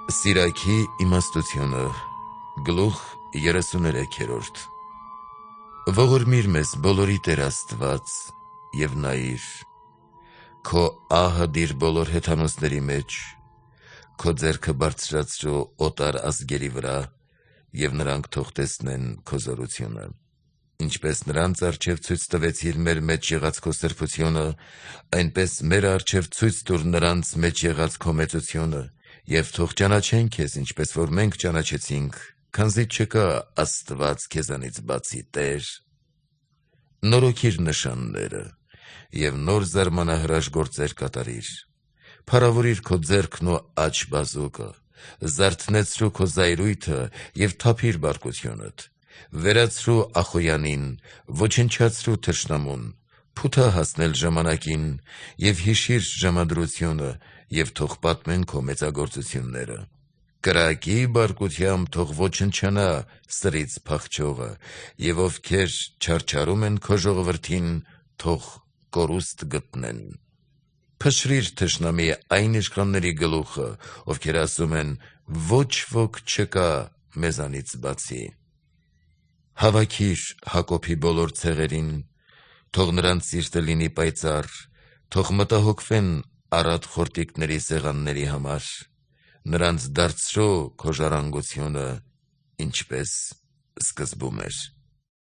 Սիրակի իմաստությունը գլուխ 33-րդ Ողորմիր մեզ բոլորի Տեր Աստված և նայիր քո ահը դիր բոլոր հեթանոսների մեջ, քո ձեռքը բարձրացրու օտար ազգերի վրա և նրանք թող տեսնեն քո զորությունը, ինչպես նրանց առջև ցույց տվեցիր մեր մեջ եղած քո սրբությունը, այնպես մեր առջև ցույց տուր նրանց մեջ եղած քո մեծությունը և թող ճանաչեն քեզ, ինչպես որ մենք ճանաչեցինք, քանզի չկա Աստված քեզանից բացի Տեր: Նորոգիր նշանները և նոր զարմանահրաշ գործեր կատարիր: Փառավորիր քո ձեռքն ու աջ բազուկը, զարթնեցրու քո զայրույթը և թափիր բարկությունդ: Վերացրու Ախոյանին, ոչնչացրու թշնամուն, փութա հասնել ժամանակին և հիշիր ժամադրությունը և թող պատմեն քո մեծագործությունները: Կրակի բարկությամբ թող ոչնչանա սրից փախչողը և ովքեր չարչարում են քո ժողովրդին, թող կորուստ գտնեն: Փշրիր թշնամի այն իշխանների գլուխը, ովքեր ասում են. ոչ ոք չկա մեզանից բացի: Հավաքիր Հակոբի բոլոր ցեղերին, թող նրանց սիրտը լինի պայծառ, թող մտահոգվեն առատ խորտիկների սեղանների համար: Նրանց դարձրու քո ժառանգությունը, ինչպես սկզբում էր: